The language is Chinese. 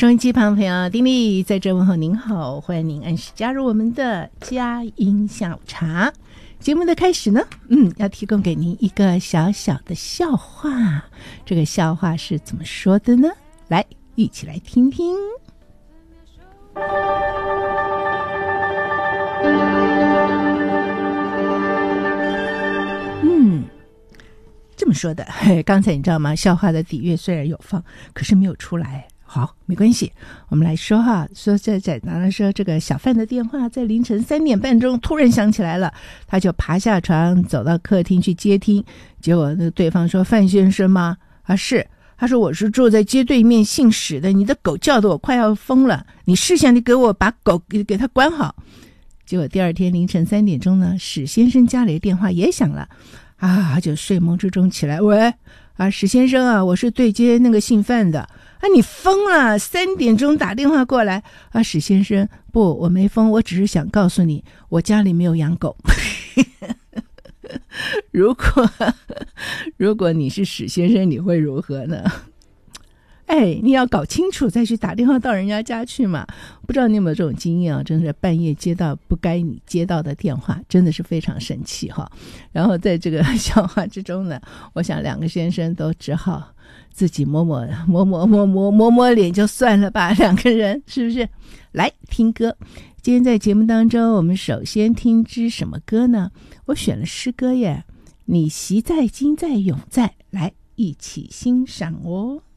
收音机旁朋友，丁力在这问候您好，欢迎您按时加入我们的佳音下午茶。节目的开始呢，要提供给您一个小小的笑话。这个笑话是怎么说的呢？来，一起来听听。这么说的，刚才你知道吗？笑话的底乐虽然有放，可是没有出来。好，没关系，我们来说哈，说说这个小范的电话在凌晨3点半钟突然响起来了，他就爬下床走到客厅去接听，结果那对方说：“范先生吗？”啊，是。他说：“我是住在街对面姓史的，你的狗叫得我快要疯了，你试想你给我把狗给它关好。”结果第二天凌晨3点钟呢，史先生家里的电话也响了。他就睡梦之中起来，喂，史先生啊，我是对接那个姓范的。你疯了？3点钟打电话过来。史先生，不，我没疯，我只是想告诉你，我家里没有养狗。如果你是史先生，你会如何呢？你要搞清楚再去打电话到人家家去嘛。不知道你有没有这种经验啊？真的是半夜接到不该你接到的电话，真的是非常生气哈。然后在这个笑话之中呢，我想两个先生都只好自己摸脸就算了吧，两个人是不是？来听歌。今天在节目当中，我们首先听支什么歌呢？我选了诗歌耶，你习在今在永在，来一起欣赏哦。